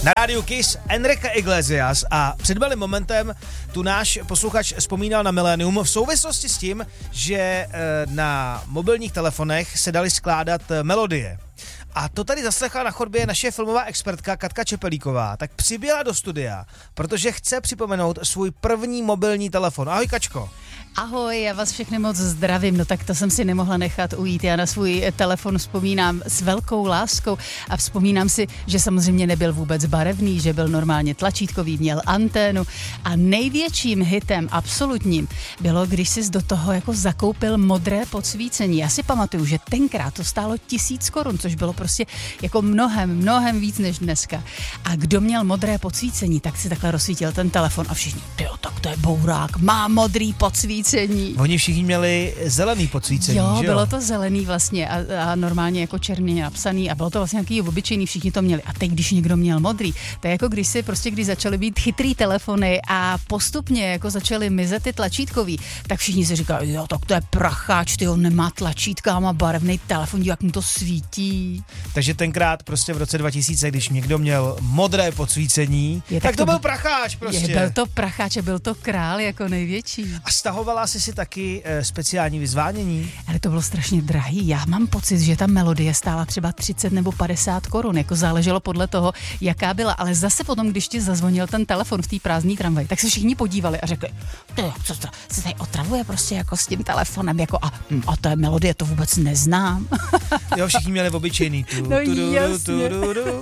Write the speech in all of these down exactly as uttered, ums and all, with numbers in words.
Na rádiu Kiss Enrique Iglesias a před malým momentem tu náš posluchač vzpomínal na milénium v souvislosti s tím, že na mobilních telefonech se daly skládat melodie. A to tady zaslechla na chodbě naše filmová expertka Katka Čepelíková, tak přiběla do studia, protože chce připomenout svůj první mobilní telefon. Ahoj, Kačko. Ahoj, já vás všechny moc zdravím, no tak to jsem si nemohla nechat ujít. Já na svůj telefon vzpomínám s velkou láskou a vzpomínám si, že samozřejmě nebyl vůbec barevný, že byl normálně tlačítkový, měl anténu a největším hitem absolutním bylo, když jsi do toho jako zakoupil modré podsvícení. Já si pamatuju, že tenkrát to stálo tisíc korun, což bylo prostě jako mnohem, mnohem víc než dneska. A kdo měl modré podsvícení, tak si takhle rozsvítil ten telefon a všichni, tyjo, tak to je bourák, má modrý podsvícení. Oni všichni měli zelený podsvícení, jo, že jo? Bylo to zelený vlastně a, a normálně jako černě napsaný a bylo to vlastně nějaký obyčejný, všichni to měli. A teď, když někdo měl modrý, to je jako když si prostě, když začaly být chytrý telefony a postupně jako začaly mizet ty tlačítkový, tak všichni si říkali, jo, tak to je pracháč, ty on nemá tlačítka, má barevný telefon, jak mu to svítí. Takže tenkrát prostě v roce dva tisíce, když někdo měl modré podsvícení, je, tak, tak to byl pracháč prostě. Je, byl to pracháč a byl to král jako největší. A stahovala jsi si taky e, speciální vyzvánění? Ale to bylo strašně drahý. Já mám pocit, že ta melodie stála třeba třicet nebo padesát korun, jako záleželo podle toho, jaká byla. Ale zase potom, když ti zazvonil ten telefon v té prázdné tramvaji, tak se všichni podívali a řekli, to co to se tady otravuje prostě jako s tím telefonem, jako a, a to je melodie, to vůbec neznám. Jo, všichni měli obyčejný. Tu, no tu, du, jasně. Tu, du, du.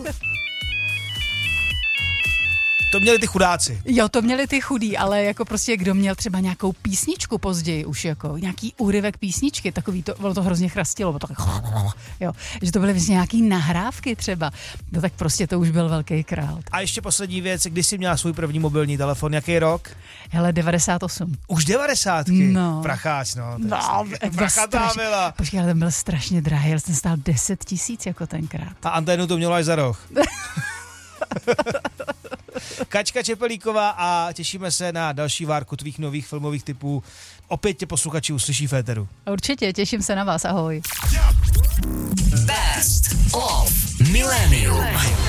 To měli ty chudáci. Jo, to měli ty chudí, ale jako prostě kdo měl třeba nějakou písničku později už jako, nějaký úryvek písničky, takový to, bylo to hrozně chrastilo, bylo to tak, jo, že to byly vlastně nějaký nahrávky třeba, no tak prostě to už byl velký král. A ještě poslední věc, kdy jsi měla svůj první mobilní telefon, jaký rok? Hele, devadesát osm. Už devadesátky? No. Pracháč, no. No, prachatá byla. Počkej, ale ten byl strašně drahý, ale ten stál deset tisíc jako tenkrát. A anténu to mělo až za roh. Kačka Čepelíková a těšíme se na další várku tvých nových filmových typů. Opět tě posluchači uslyší v éteru. Určitě, těším se na vás, ahoj. Best of Millennium.